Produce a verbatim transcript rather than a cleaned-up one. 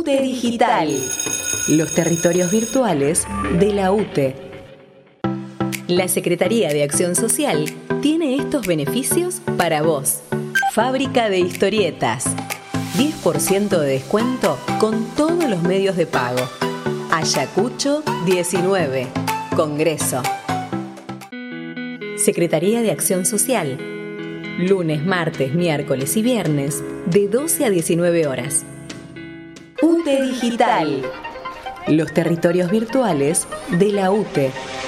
U T E Digital, los territorios virtuales de la U T E. La Secretaría de Acción Social tiene estos beneficios para vos. Fábrica de historietas. diez por ciento de descuento con todos los medios de pago. Ayacucho diecinueve. Congreso. Secretaría de Acción Social. Lunes, martes, miércoles y viernes de doce a diecinueve horas. U T E Digital. Los territorios virtuales de la U T E.